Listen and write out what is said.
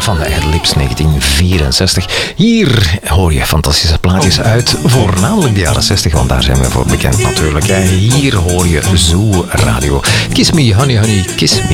van de Adlibs 1964. Hier hoor je fantastische plaatjes uit, voornamelijk de jaren 60, want daar zijn we voor bekend natuurlijk. Hier hoor je Zoo Radio. Kiss me, honey, honey, kiss me.